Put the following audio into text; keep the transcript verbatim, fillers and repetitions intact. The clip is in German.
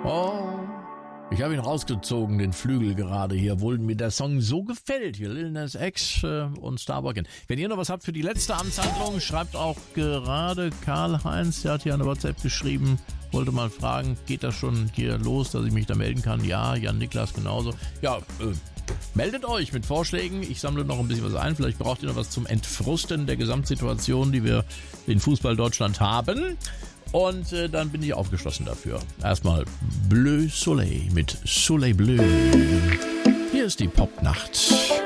Oh, ich habe ihn rausgezogen, den Flügel gerade hier, obwohl mir der Song so gefällt. Hier Lil Nas X äh, und Starbucks. Wenn ihr noch was habt für die letzte Amtshandlung, schreibt auch gerade Karl-Heinz, der hat hier eine WhatsApp geschrieben, wollte mal fragen, geht das schon hier los, dass ich mich da melden kann? Ja, Jan Niklas genauso. Ja, äh, meldet euch mit Vorschlägen. Ich sammle noch ein bisschen was ein. Vielleicht braucht ihr noch was zum Entfrusten der Gesamtsituation, die wir in Fußball Deutschland haben. Und äh, dann bin ich aufgeschlossen dafür. Erstmal Bleu Soleil mit Soleil Bleu. Hier ist die Popnacht.